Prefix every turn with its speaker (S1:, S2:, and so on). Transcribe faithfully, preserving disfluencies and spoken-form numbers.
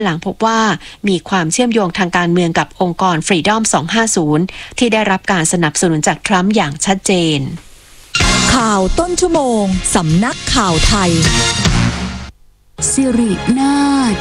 S1: หลังพบว่ามีความเชื่อมโยงทางการเมืองกับองค์กร Freedom สองห้าศูนย์ที่ได้รับการสนับสนุนจากทรัมป์อย่างชัดเจน
S2: ข่าวต้นชั่วโมงสำนักข่าวไทยสิรินาถ